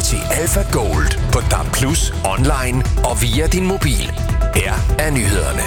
lytter til Alpha Gold på DAB+, online og via din mobil. Her er nyhederne.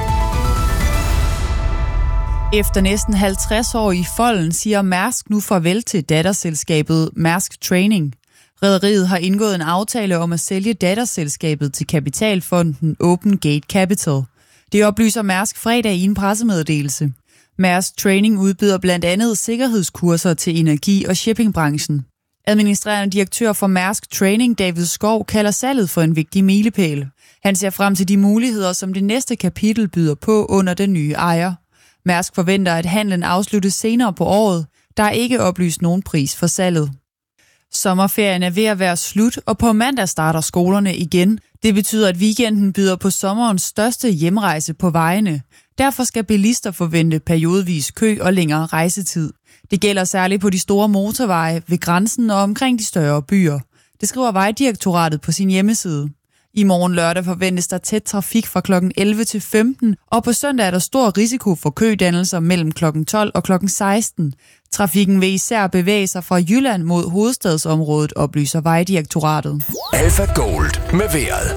Efter næsten 50 år i folden siger Mærsk nu farvel til datterselskabet Mærsk Training. Rederiet har indgået en aftale om at sælge datterselskabet til kapitalfonden Open Gate Capital. Det oplyser Mærsk fredag i en pressemeddelelse. Mærsk Training udbyder blandt andet sikkerhedskurser til energi- og shippingbranchen. Administrerende direktør for Mærsk Training, David Skov, kalder salget for en vigtig milepæl. Han ser frem til de muligheder, som det næste kapitel byder på under den nye ejer. Mærsk forventer, at handlen afsluttes senere på året. Der er ikke oplyst nogen pris for salget. Sommerferien er ved at være slut, og på mandag starter skolerne igen. Det betyder, at weekenden byder på sommerens største hjemrejse på vejene. Derfor skal bilister forvente periodevis kø og længere rejsetid. Det gælder særligt på de store motorveje, ved grænsen og omkring de større byer. Det skriver Vejdirektoratet på sin hjemmeside. I morgen lørdag forventes der tæt trafik fra kl. 11 til 15, og på søndag er der stor risiko for kødannelser mellem kl. 12 og kl. 16. Trafikken vil især bevæge sig fra Jylland mod hovedstadsområdet, oplyser Vejdirektoratet. Alpha Gold med vejret.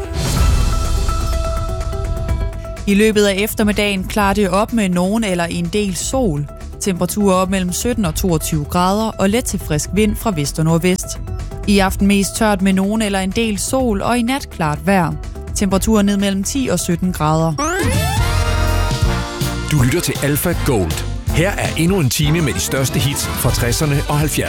I løbet af eftermiddagen klarer det op med nogen eller en del sol. Temperaturer op mellem 17 og 22 grader og let til frisk vind fra vest og nordvest. I aften mest tørt med nogen eller en del sol, og i nat klart vejr. Temperaturer ned mellem 10 og 17 grader. Du lytter til Alpha Gold. Her er endnu en time med de største hits fra 60'erne og 70'erne.